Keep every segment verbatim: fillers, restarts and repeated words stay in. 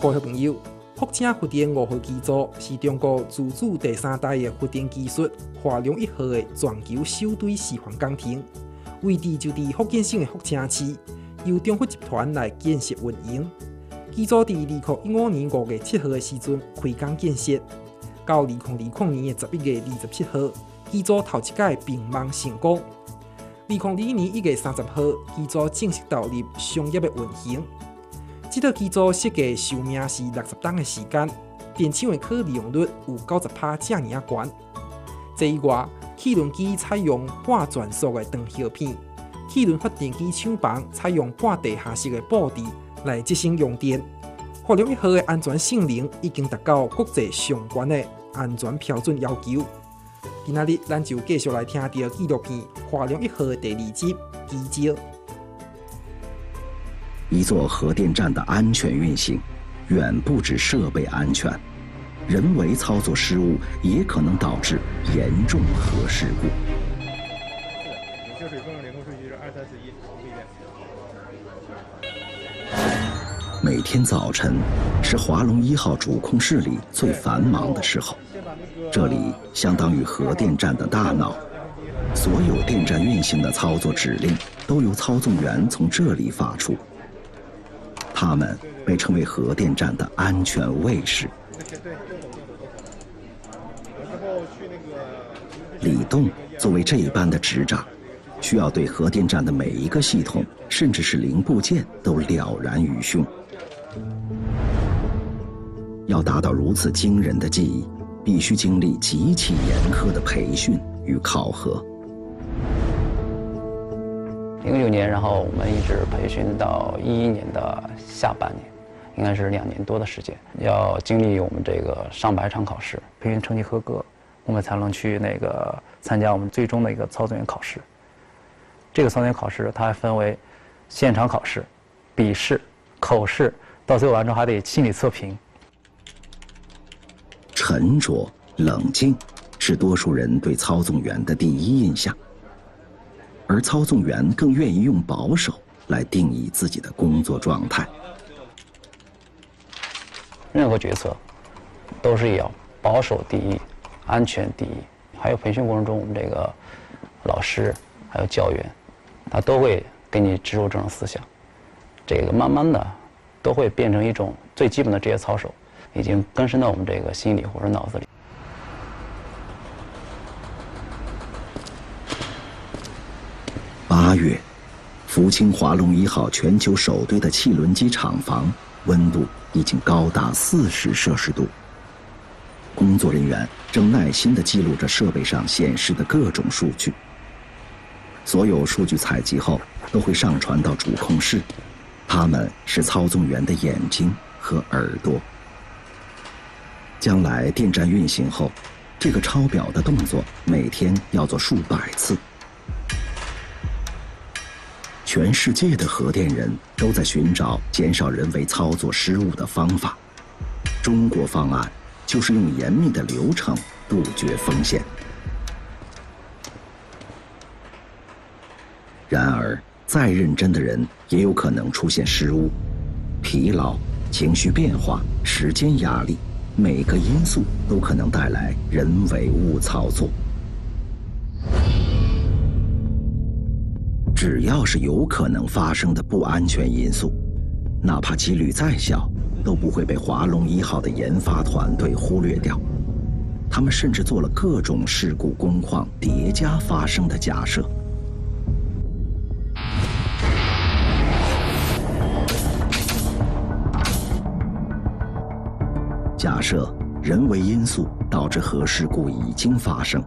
各位朋友，福清核电五号机组是中国自主第三代的核电技术华龙一号的全球首堆示范工程，位置就伫福建省的福清市，由中核集团来建设运营。机组伫二零一五年五月七号的时阵开工建设，到二零二零年的十一月二十七号，机组头一届并网成功。二零二一年一月三十号，机组正式投入商业的运行。这套机组设计寿命是六十档的时间，电厂的可利用率有九十趴这么高。这以外，汽轮机采用半转速的长叶片，汽轮发电机厂房采用半地下式的布置来节省用电。华龙一号的安全性能已经达到国际上悬的安全标准要求。今仔日咱就继续来听到纪录片《华龙一号》的第二集机招。 一座核电站的安全运行，远不止设备安全，人为操作失误也可能导致严重核事故。 热水泵联控顺序是二三四一，重复一遍。 每天早晨是华龙一号主控室里最繁忙的时候，这里相当于核电站的大脑，所有电站运行的操作指令都由操纵员从这里发出。他们被称为核电站的安全卫士。李栋作为这一班的执掌，需要对核电站的每一个系统，甚至是零部件都了然于胸。要达到如此惊人的技艺，必须经历极其严苛的培训与考核。 零九年，然后我们一直培训到一一年的下半年，应该是两年多的时间，要经历我们这个上百场考试，培训成绩合格，我们才能去那个参加我们最终的一个操纵员考试。这个操纵员考试它还分为现场考试、笔试、口试，到最后完成还得心理测评。 沉着冷静是多数人对操纵员的第一印象，而操纵员更愿意用保守来定义自己的工作状态。 任何决策都是要保守第一，安全第一。还有培训过程中，我们这个老师还有教员，他都会给你植入这种思想，这个慢慢的都会变成一种最基本的职业操守，已经根深到我们这个心里或者脑子里。 八月，福清华龙一号全球首堆的汽轮机厂房温度已经高达四十摄氏度。工作人员正耐心地记录着设备上显示的各种数据。所有数据采集后都会上传到主控室，它们是操纵员的眼睛和耳朵。将来电站运行后，这个超表的动作每天要做数百次。全世界的核电人都在寻找减少人为操作失误的方法，中国方案就是用严密的流程杜绝风险。然而，再认真的人也有可能出现失误，疲劳、情绪变化、时间压力，每个因素都可能带来人为误操作。只要是有可能发生的不安全因素，哪怕几率再小，都不会被华龙一号的研发团队忽略掉。他们甚至做了各种事故工况叠加发生的假设。假设人为因素导致核事故已经发生，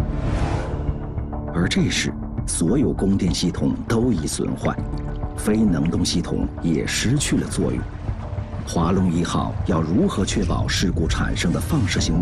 而这时所有供电系统都已损坏，非能动系统也失去了作用。华龙一号要如何确保事故产生的放射性